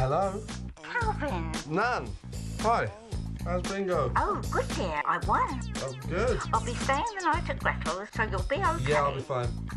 Hello? Calvin. Nan. Hi. How's bingo? Oh, good dear. I won. Oh, good. I'll be staying the night at Gretel's, so you'll be okay. Yeah, I'll be fine.